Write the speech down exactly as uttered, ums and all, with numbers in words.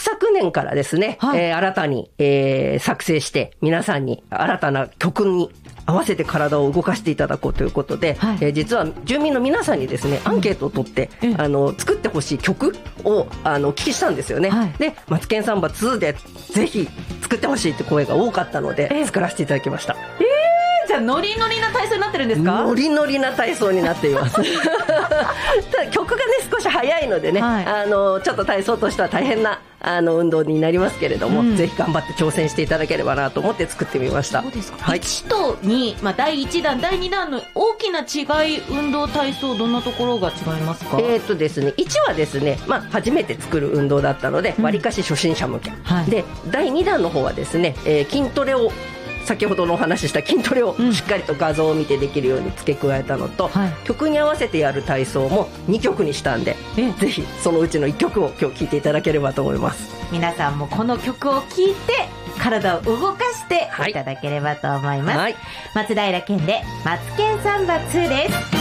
昨年からですね、はい、えー、新たに、えー、作成して皆さんに新たな曲に合わせて体を動かしていただこうということで、はい、えー、実は住民の皆さんにですねアンケートを取って、うん、あの作ってほしい曲をあのお聞きしたんですよね、はい、でマツケンサンバツーでぜひ作ってほしいって声が多かったので作らせていただきました。 えーじゃあノリノリな体操になってるんですか？ ノリノリな体操になっていますただ曲がね少し早いのでね、はい、あのちょっと体操としては大変なあの運動になりますけれども、うん、ぜひ頑張って挑戦していただければなと思って作ってみました。 そうですか、はい、いちとに、まあ、だいいちだんだいにだんの大きな違い、運動体操どんなところが違いますか？ えーとですね、いちはですね、まあ、初めて作る運動だったのでわり、うん、かし初心者向け、はい、でだいにだんの方はですね、えー、筋トレを先ほどのお話しした筋トレをしっかりと画像を見てできるように付け加えたのと、うん、はい、曲に合わせてやる体操もにきょくにしたんで、ぜひそのうちのいっきょくを今日聴いていただければと思います。 皆さんもこの曲を聴いて体を動かしていただければと思います、はいはい、松平健でマツケンサンバツーです。